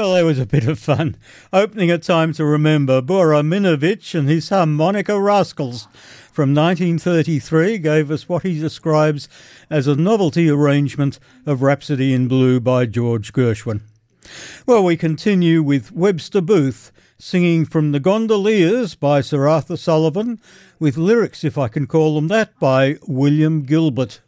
Well, there was a bit of fun. Opening A Time to Remember, Bora Minovich and his Harmonica Rascals from 1933 gave us what he describes as a novelty arrangement of Rhapsody in Blue by George Gershwin. Well, we continue with Webster Booth singing from The Gondoliers by Sir Arthur Sullivan, with lyrics, if I can call them that, by William Gilbert.